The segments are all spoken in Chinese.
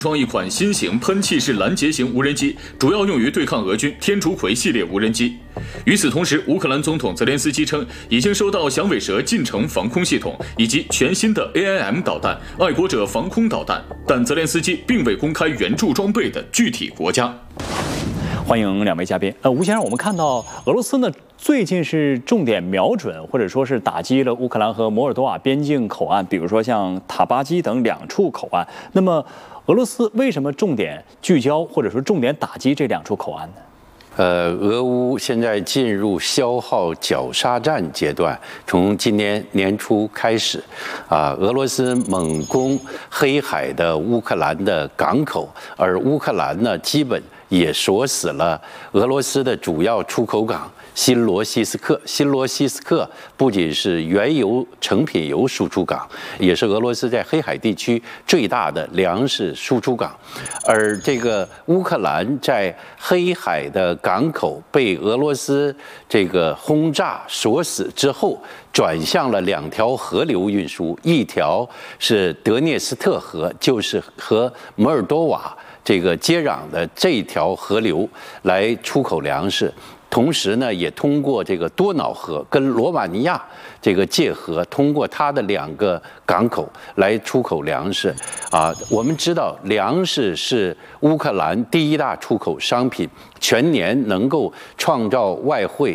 创一款新型喷气式拦截型无人机，主要用于对抗俄军天竺葵系列无人机。与此同时，乌克兰总统泽连斯基称，已经收到响尾蛇近程防空系统以及全新的 AIM 导弹、爱国者防空导弹，但泽连斯基并未公开援助装备的具体国家。 欢迎两位嘉宾。吴先生，我们看到俄罗斯呢最近是重点瞄准或者说是打击了乌克兰和摩尔多瓦边境口岸，比如说像塔巴基等2处口岸。那么俄罗斯为什么重点聚焦或者说重点打击这2处口岸呢？ 俄乌现在进入消耗绞杀战阶段，从今年年初开始，俄罗斯猛攻黑海的乌克兰的港口，而乌克兰呢，基本也锁死了俄罗斯的主要出口港新罗西斯克。新罗西斯克不仅是原油、成品油输出港，也是俄罗斯在黑海地区最大的粮食输出港。而这个乌克兰在黑海的港口被俄罗斯这个轰炸锁死之后，转向了2条河流运输，一条是德涅斯特河，就是和摩尔多瓦这个接壤的这条河流来出口粮食。同时呢，也通过这个多瑙河跟罗马尼亚这个界河，通过它的2个港口来出口粮食。我们知道粮食是乌克兰第1大出口商品，全年能够创造外汇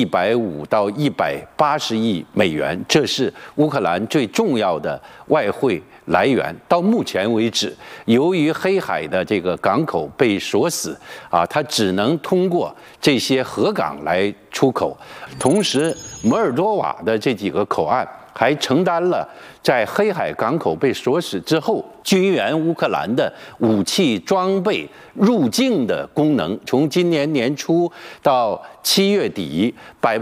150到180亿美元，这是乌克兰最重要的外汇来源。到目前为止，由于黑海的这个港口被锁死，它只能通过这些河港来出口。同时，摩尔多瓦的这几个口岸还承担了在黑海港口被锁死之后，军援乌克兰的武器装备入境的功能。从今年年初到7月底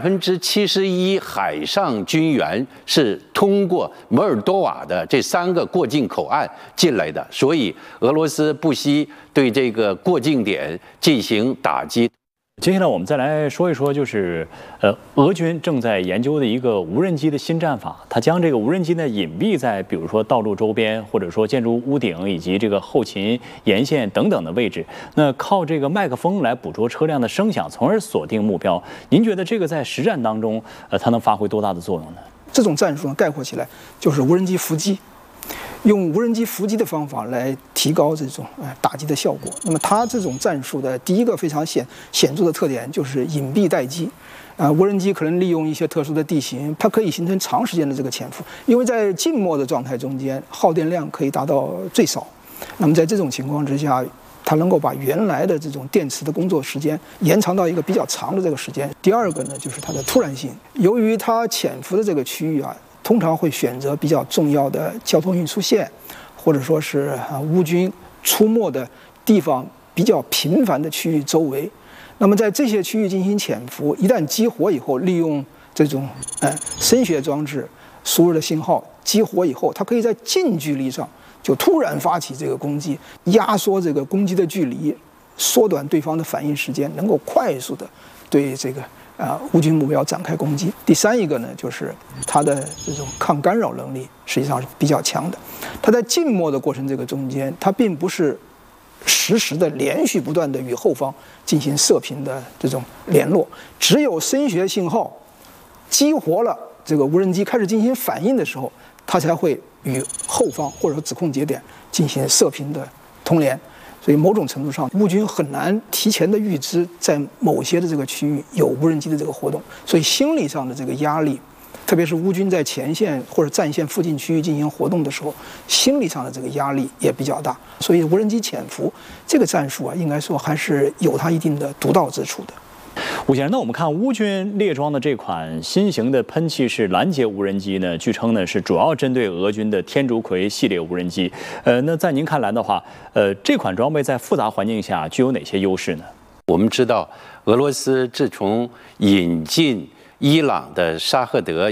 ，71%海上军援是通过摩尔多瓦的这3个过境口岸进来的，所以俄罗斯不惜对这个过境点进行打击。 接下来我们再来说一说，就是俄军正在研究的一个无人机的新战法。它将这个无人机呢隐蔽在比如说道路周边，或者说建筑屋顶以及这个后勤沿线等等的位置。那靠这个麦克风来捕捉车辆的声响，从而锁定目标。您觉得这个在实战当中，它能发挥多大的作用呢？ 这种战术呢，概括起来就是无人机伏击。用无人机伏击的方法来提高这种打击的效果。那么它这种战术的第一个非常显著的特点就是隐蔽待机。无人机可能利用一些特殊的地形，它可以形成长时间的这个潜伏，因为在静默的状态中间，耗电量可以达到最少。那么在这种情况之下，它能够把原来的这种电池的工作时间延长到一个比较长的这个时间。第二个呢，就是它的突然性。由于它潜伏的这个区域通常会选择比较重要的交通运输线，或者说是乌军出没的地方比较频繁的区域周围。那么在这些区域进行潜伏，一旦激活以后，利用这种声学装置输入的信号激活以后，它可以在近距离上就突然发起这个攻击，压缩这个攻击的距离，缩短对方的反应时间，能够快速的对这个乌军目标展开攻击。第三一个呢，就是它的这种抗干扰能力实际上是比较强的。它在静默的过程这个中间，它并不是实时的连续不断的与后方进行射频的这种联络，只有声学信号激活了这个无人机开始进行反应的时候，它才会与后方或者说指控节点进行射频的通联。所以某种程度上，乌军很难提前的预知在某些的这个区域有无人机的这个活动，所以心理上的这个压力，特别是乌军在前线或者战线附近区域进行活动的时候，心理上的这个压力也比较大。所以无人机潜伏这个战术应该说还是有它一定的独到之处的。 吴先生，那我们看乌军列装的这款新型的喷气式拦截无人机呢，据称呢是主要针对俄军的天竺葵系列无人机。那在您看来的话，这款装备在复杂环境下具有哪些优势呢？ 我们知道，俄罗斯自从引进伊朗的沙赫德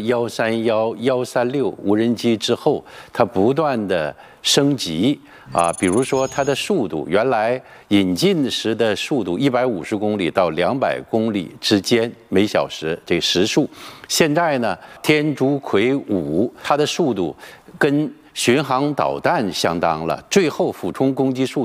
131、136无人机之后，它不断的升级比如说它的速度，原来引进时的速度150公里到200公里之间每小时这个时速，现在呢，天竺葵5它的速度跟巡航导弹相当了，最后俯冲攻击速